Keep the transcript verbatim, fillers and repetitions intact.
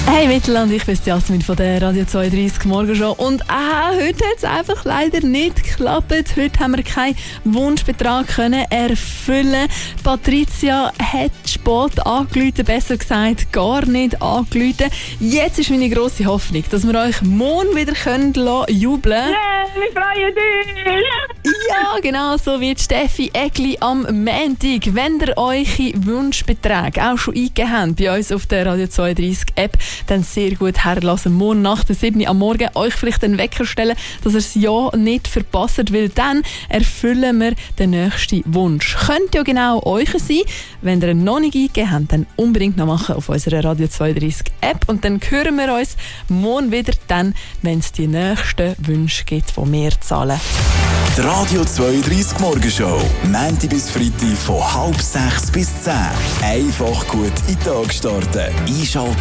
Hey Mittelland, ich bin Jasmin von der Radio zweiunddreißig Morgenshow und ah, heute hat es einfach leider nicht geklappt. Heute haben wir keinen Wunschbetrag können erfüllen. Patricia hat spät angerufen, besser gesagt gar nicht angerufen. Jetzt ist meine grosse Hoffnung, dass wir euch morgen wieder können jubeln können. Yeah, wir freuen uns! Ja, genau so wie Steffi Egli am Montag. Wenn ihr eure Wunschbeträge auch schon eingegeben habt bei uns auf der Radio zweiunddreißig App, dann sehr gut herlassen. Morgen nach der sieben Uhr am Morgen euch vielleicht den Wecker stellen, dass ihr es ja nicht verpasst, weil dann erfüllen wir den nächsten Wunsch. Könnte ja genau euch sein. Wenn ihr ihn noch nicht eingegeben habt, dann unbedingt noch machen auf unserer Radio zweiunddreißig App und dann hören wir uns morgen wieder, dann, wenn es die nächsten Wünsche gibt, die wir zahlen. Die Radio zweiunddreißig Morgenshow, Montag bis Freitag von halb sechs bis zehn. Einfach gut in den Tag starten. Einschalten.